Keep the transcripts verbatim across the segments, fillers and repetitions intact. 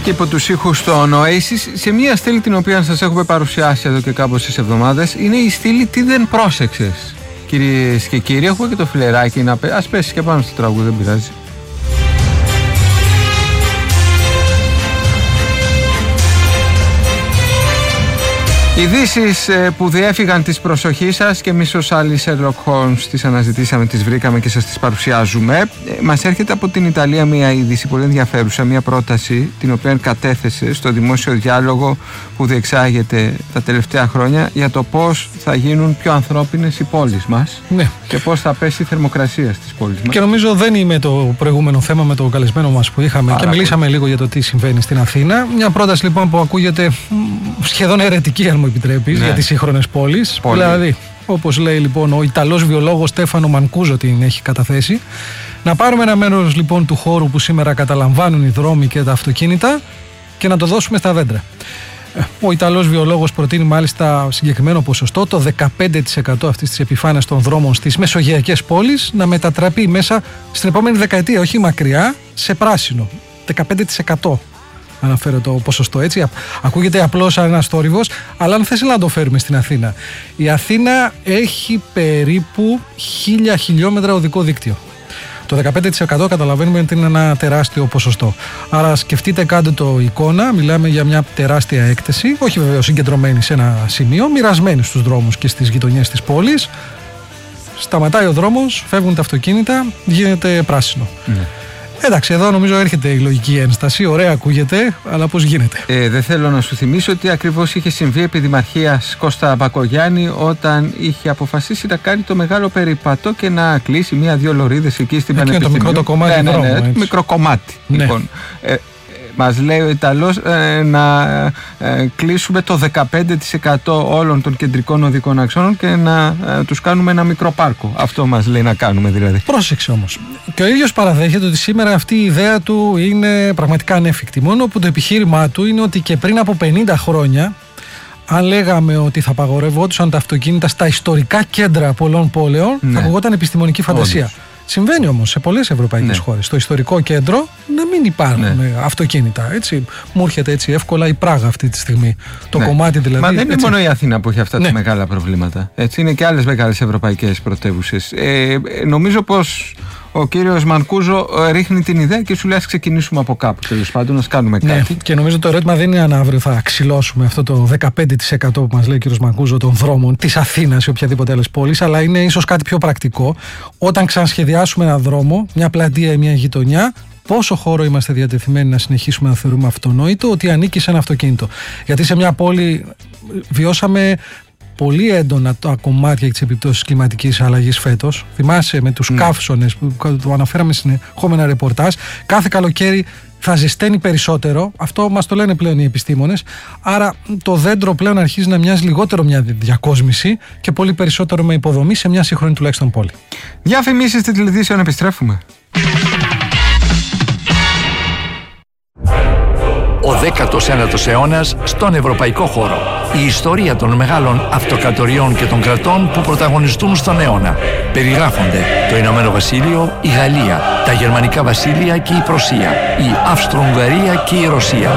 Και υπό τους ήχους των Oasis, σε μια στήλη την οποία σας έχουμε παρουσιάσει εδώ και κάποιες εβδομάδες, είναι η στήλη «Τι δεν πρόσεξες». Κυρίες και κύριοι, έχουμε και το φιλεράκι να πέ... Ας πέσει και πάνω στο τραγούδι, δεν πειράζει. Ειδήσεις που διέφυγαν της προσοχής σας και εμείς ως άλλοι Sherlock Holmes τις αναζητήσαμε, τις βρήκαμε και σας τις παρουσιάζουμε. Μας έρχεται από την Ιταλία μια είδηση πολύ ενδιαφέρουσα, μια πρόταση την οποία κατέθεσε στο δημόσιο διάλογο που διεξάγεται τα τελευταία χρόνια για το πώς θα γίνουν πιο ανθρώπινες οι πόλεις μας, ναι, και πώς θα πέσει η θερμοκρασία στις πόλεις μας. Και νομίζω δεν είμαι το προηγούμενο θέμα με το καλεσμένο μας που είχαμε. Άρα, και μιλήσαμε πολύ λίγο για το τι συμβαίνει στην Αθήνα. Μια πρόταση λοιπόν που ακούγεται σχεδόν αιρετική, αν μου επιτρέπεις, ναι, για τις σύγχρονες πόλεις. Πολύ. Δηλαδή, όπως λέει λοιπόν ο Ιταλός βιολόγος Στέφανο Μανκούζο την έχει καταθέσει, να πάρουμε ένα μέρος λοιπόν του χώρου που σήμερα καταλαμβάνουν οι δρόμοι και τα αυτοκίνητα και να το δώσουμε στα δέντρα. Ο Ιταλός βιολόγος προτείνει μάλιστα συγκεκριμένο ποσοστό, το δεκαπέντε τοις εκατό αυτής της επιφάνειας των δρόμων στις μεσογειακές πόλεις να μετατραπεί μέσα στην επόμενη δεκαετία, όχι μακριά, σε πράσινο. δεκαπέντε τοις εκατό. Αναφέρω το ποσοστό, έτσι. Ακούγεται απλώς σαν ένας θόρυβος, αλλά αν θες να το φέρουμε στην Αθήνα. Η Αθήνα έχει περίπου χίλια χιλιόμετρα οδικό δίκτυο. Το δεκαπέντε τοις εκατό καταλαβαίνουμε ότι είναι ένα τεράστιο ποσοστό. Άρα σκεφτείτε, κάντε το εικόνα, μιλάμε για μια τεράστια έκταση, όχι βεβαίως συγκεντρωμένη σε ένα σημείο, μοιρασμένη στους δρόμους και στις γειτονιές της πόλης. Σταματάει ο δρόμος, φεύγουν τα αυτοκίνητα, γίνεται πράσινο. Ναι. Εντάξει, εδώ νομίζω έρχεται η λογική ένσταση. Ωραία ακούγεται, αλλά πώς γίνεται. Ε, δεν θέλω να σου θυμίσω ότι ακριβώς είχε συμβεί επί Δημαρχίας Κώστα Μπακογιάννη όταν είχε αποφασίσει να κάνει το μεγάλο περιπατό και να κλείσει μία-δύο λωρίδες εκεί στην Πανεπιστημίου. Το μικρό το κομμάτι. Ναι, ναι, ναι, ναι, μικρό κομμάτι. Ναι. Λοιπόν, ε, μας λέει ο Ιταλός ε, να ε, κλείσουμε το δεκαπέντε τοις εκατό όλων των κεντρικών οδικών αξώνων και να ε, τους κάνουμε ένα μικρό πάρκο. Αυτό μας λέει να κάνουμε δηλαδή. Πρόσεξε όμως. Και ο ίδιος παραδέχεται ότι σήμερα αυτή η ιδέα του είναι πραγματικά ανέφικτη. Μόνο που το επιχείρημά του είναι ότι και πριν από πενήντα χρόνια, αν λέγαμε ότι θα απαγορευόντουσαν τα αυτοκίνητα στα ιστορικά κέντρα πολλών πόλεων, ναι, θα ακουγόταν επιστημονική φαντασία. Όντως. Συμβαίνει όμως σε πολλές ευρωπαϊκές, ναι, χώρες. Στο ιστορικό κέντρο να μην υπάρχουν, ναι, αυτοκίνητα. Έτσι. Μου έρχεται έτσι εύκολα η Πράγα αυτή τη στιγμή. Το, ναι, κομμάτι δηλαδή. Μα δεν είναι, έτσι, μόνο η Αθήνα που έχει αυτά, ναι, τα μεγάλα προβλήματα. Έτσι, είναι και άλλες μεγάλες ευρωπαϊκές πρωτεύουσες. Ε, νομίζω πως ο κύριος Μανκούζο ρίχνει την ιδέα και σου λέει: ας ξεκινήσουμε από κάπου. Τέλος πάντων, να κάνουμε κάτι. Ναι, και νομίζω το ερώτημα δεν είναι αν αύριο θα ξυλώσουμε αυτό το δεκαπέντε τοις εκατό που μας λέει ο κύριος Μανκούζο των δρόμων της Αθήνας ή οποιαδήποτε άλλη πόλη, αλλά είναι ίσως κάτι πιο πρακτικό. Όταν ξανασχεδιάσουμε ένα δρόμο, μια πλατεία ή μια γειτονιά, πόσο χώρο είμαστε διατεθειμένοι να συνεχίσουμε να θεωρούμε αυτονόητο ότι ανήκει σε ένα αυτοκίνητο. Γιατί σε μια πόλη βιώσαμε πολύ έντονα τα κομμάτια της επιπτώσης κλιματικής αλλαγής φέτος. Θυμάσαι με τους, ναι, καύσονες που το αναφέραμε συνεχόμενα ρεπορτάζ. Κάθε καλοκαίρι θα ζεσταίνει περισσότερο. Αυτό μας το λένε πλέον οι επιστήμονες. Άρα το δέντρο πλέον αρχίζει να μοιάζει λιγότερο μια διακόσμηση και πολύ περισσότερο με υποδομή σε μια σύγχρονη τουλάχιστον πόλη. Διαφημίσεις στην τηλεδιήσεων, επιστρέφουμε. Ο δέκατος ένατος αιώνας στον ευρωπαϊκό χώρο. Η ιστορία των μεγάλων αυτοκρατοριών και των κρατών που πρωταγωνιστούν στον αιώνα. Περιγράφονται το Ηνωμένο Βασίλειο, η Γαλλία, τα Γερμανικά Βασίλεια και η Πρωσία, η Αυστρο-Ουγγαρία και η Ρωσία.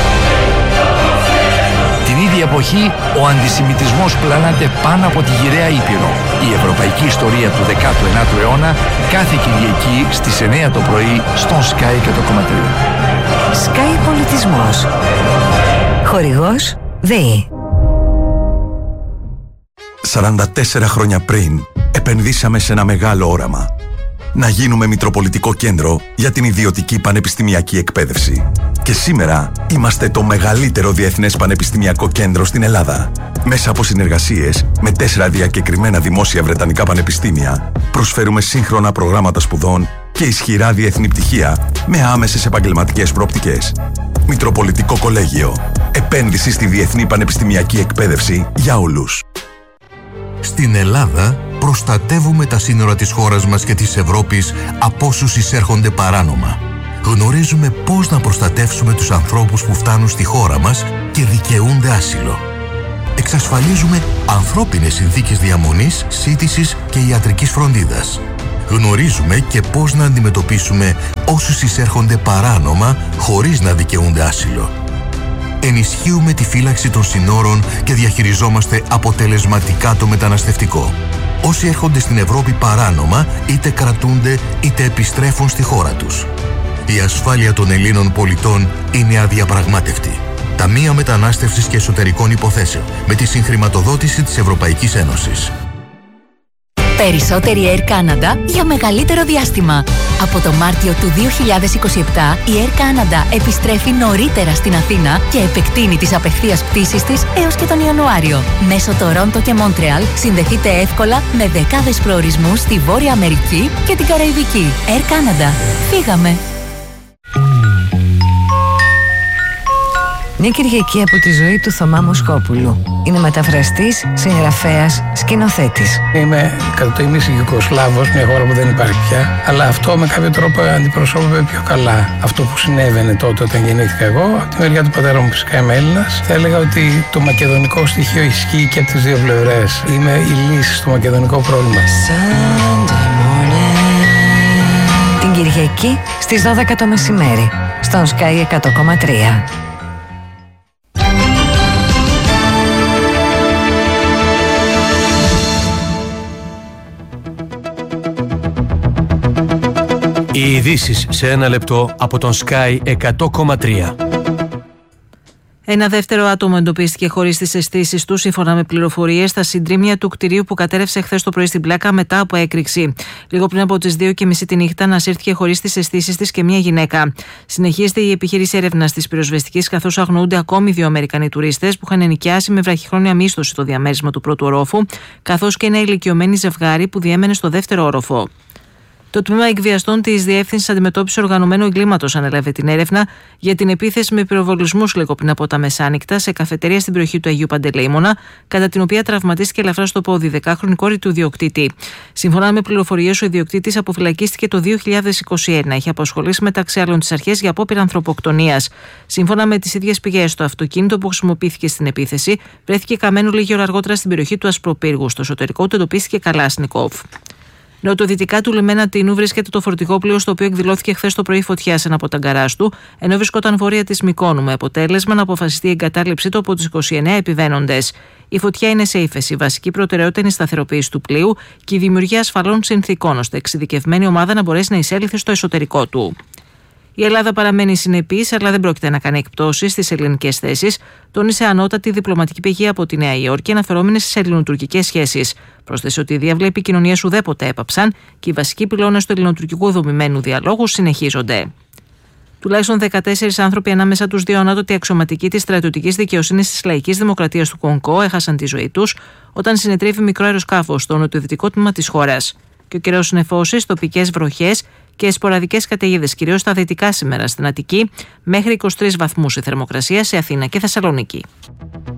Την ίδια εποχή, ο αντισημιτισμός πλανάται πάνω από τη γυραιά Ήπειρο. Η ευρωπαϊκή ιστορία του δέκατου ένατου αιώνα κάθε Κυριακή στις εννιά το πρωί στον Sky και το κομματρία. Sky Πολιτισμός. Χορηγός ΔΕΗ. σαράντα τέσσερα χρόνια πριν επενδύσαμε σε ένα μεγάλο όραμα. Να γίνουμε μητροπολιτικό κέντρο για την ιδιωτική πανεπιστημιακή εκπαίδευση. Και σήμερα είμαστε το μεγαλύτερο διεθνές πανεπιστημιακό κέντρο στην Ελλάδα. Μέσα από συνεργασίες με τέσσερα διακεκριμένα δημόσια βρετανικά πανεπιστήμια, προσφέρουμε σύγχρονα προγράμματα σπουδών και ισχυρά διεθνή πτυχία με άμεσες επαγγελματικές προοπτικές. Μητροπολιτικό Κολέγιο. Επένδυση στη διεθνή πανεπιστημιακή εκπαίδευση για όλους. Στην Ελλάδα προστατεύουμε τα σύνορα της χώρας μας και της Ευρώπης από όσους εισέρχονται παράνομα. Γνωρίζουμε πώς να προστατεύσουμε τους ανθρώπους που φτάνουν στη χώρα μας και δικαιούνται άσυλο. Εξασφαλίζουμε ανθρώπινες συνθήκες διαμονής, σύντησης και ιατρικής φροντίδας. Γνωρίζουμε και πώς να αντιμετωπίσουμε όσους εισέρχονται παράνομα χωρίς να δικαιούνται άσυλο. Ενισχύουμε τη φύλαξη των συνόρων και διαχειριζόμαστε αποτελεσματικά το μεταναστευτικό. Όσοι έρχονται στην Ευρώπη παράνομα, είτε κρατούνται είτε επιστρέφουν στη χώρα τους. Η ασφάλεια των Ελλήνων πολιτών είναι αδιαπραγμάτευτη. Ταμεία Μετανάστευσης και Εσωτερικών Υποθέσεων, με τη συγχρηματοδότηση της Ευρωπαϊκής Ένωσης. Περισσότερη Air Canada για μεγαλύτερο διάστημα. Από το Μάρτιο του δύο χιλιάδες είκοσι επτά, η Air Canada επιστρέφει νωρίτερα στην Αθήνα και επεκτείνει τις απευθείας πτήσεις της έως και τον Ιανουάριο. Μέσω Τορόντο και Μόντρεαλ συνδεθείτε εύκολα με δεκάδες προορισμούς στη Βόρεια Αμερική και την Καραϊβική. Air Canada. Φύγαμε! Μια Κυριακή από τη ζωή του Θωμά Μοσκόπουλου. Είναι μεταφραστής, συγγραφέας, σκηνοθέτης. Είμαι κατά το ίμιση Ιουγκοσλάβος, μια χώρα που δεν υπάρχει πια, αλλά αυτό με κάποιο τρόπο αντιπροσώπευε πιο καλά αυτό που συνέβαινε τότε όταν γεννήθηκα εγώ. Από τη μεριά του πατέρα μου φυσικά είμαι Έλληνας. Θα έλεγα ότι το μακεδονικό στοιχείο ισχύει και από τις δύο πλευρές. Είμαι η λύση στο μακεδονικό πρόβλημα. Την Κυριακή στις δώδεκα το μεσημέρι, στον Sky εκατό κόμμα τρία. Οι ειδήσεις σε ένα λεπτό από τον Sky εκατό κόμμα τρία. Ένα δεύτερο άτομο εντοπίστηκε χωρίς τις αισθήσεις του, σύμφωνα με πληροφορίες, στα συντρίμμια του κτηρίου που κατέρευσε χθες το πρωί στην Πλάκα μετά από έκρηξη. Λίγο πριν από τις δύο και μισή τη νύχτα, ανασύρθηκε χωρίς τις αισθήσεις της και μια γυναίκα. Συνεχίζεται η επιχείρηση έρευνας της πυροσβεστικής, καθώς αγνοούνται ακόμη δύο Αμερικανοί τουρίστες που είχαν ενοικιάσει με βραχυχρόνια μίσθωση το διαμέρισμα του πρώτου ορόφου, καθώς και ένα ηλικιωμένο ζευγάρι που διέμενε στο δεύτερο όροφο. Το τμήμα εκβιαστών της Διεύθυνσης Αντιμετώπισης Οργανωμένου Εγκλήματος ανέλαβε την έρευνα για την επίθεση με πυροβολισμούς λίγο πριν από τα μεσάνυχτα σε καφετέρια στην περιοχή του Αγίου Παντελεήμονα, κατά την οποία τραυματίστηκε ελαφρά στο πόδι η δεκάχρονη κόρη του ιδιοκτήτη. Σύμφωνα με πληροφορίες, ο ιδιοκτήτης αποφυλακίστηκε το δύο χιλιάδες είκοσι ένα. Είχε απασχολήσει μεταξύ άλλων τις αρχές για απόπειρα ανθρωποκτονίας. Σύμφωνα με τις ίδιες πηγές, το αυτοκίνητο που χρησιμοποιήθηκε στην επίθεση βρέθηκε καμένο λίγη ώρα αργότερα στην περιοχή του Ασπροπύργου. Στο εσωτερικό του εντοπίστηκε Καλάσνικοφ. Νοτιοδυτικά του λιμένα Τίνου βρίσκεται το φορτηγόπλοιο στο οποίο εκδηλώθηκε χθες το πρωί φωτιά σε ένα από τα γκαράζ του, ενώ βρισκόταν βόρεια της Μυκόνου, με αποτέλεσμα να αποφασιστεί η εγκατάλειψή του από τους είκοσι εννέα επιβαίνοντες. Η φωτιά είναι σε ύφεση. Η βασική προτεραιότητα είναι η σταθεροποίηση του πλοίου και η δημιουργία ασφαλών συνθήκων, ώστε εξειδικευμένη ομάδα να μπορέσει να εισέλθει στο εσωτερικό του. Η Ελλάδα παραμένει συνεπής, αλλά δεν πρόκειται να κάνει εκπτώσεις στις ελληνικές θέσεις, τόνισε ανώτατη διπλωματική πηγή από τη Νέα Υόρκη, αναφερόμενη στις ελληνοτουρκικές σχέσεις. Πρόσθεσε ότι οι διάβλοι επικοινωνίας ουδέποτε έπαψαν και οι βασικοί πυλώνες του ελληνοτουρκικού δομημένου διαλόγου συνεχίζονται. Τουλάχιστον δεκατέσσερις άνθρωποι, ανάμεσα τους δύο ανώτατοι αξιωματικοί της στρατιωτικής δικαιοσύνης της Λαϊκής Δημοκρατίας του Κονγκό, έχασαν τη ζωή τους όταν συνετρίβει μικρό αεροσκάφος στο νοτιοδυτικό τμήμα της χώρας. Και ο καιρός νεφώσεις, τοπικές βροχές και σποραδικές καταιγίδες, κυρίως στα δυτικά σήμερα στην Αττική, μέχρι είκοσι τρεις βαθμούς η θερμοκρασία σε Αθήνα και Θεσσαλονίκη.